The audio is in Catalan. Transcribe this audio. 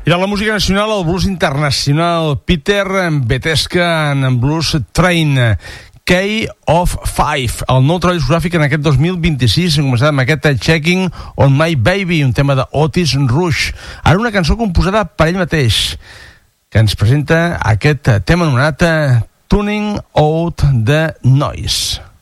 I de la música nacional, el blues internacional, Peter Betesca en Blues Train, Key of Five, el nou treball discogràfic en aquest 2026, hem començat amb aquest Checking on My Baby, un tema d'Otis Rush. Ara una cançó composada per ell mateix, que ens presenta aquest tema anomenat Tuning Out the Noise.